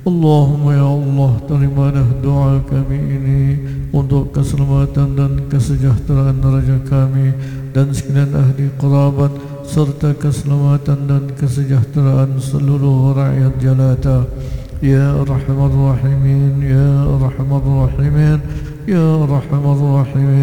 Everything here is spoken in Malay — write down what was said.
Allahumma ya Allah, terimalah doa kami ini untuk keselamatan dan kesejahteraan raja kami dan sekalian ahli kerabat, serta keselamatan dan kesejahteraan seluruh rakyat jelata. Ya Arhamar Rahimin, Ya Arhamar Rahimin, Ya Arhamar Rahimin.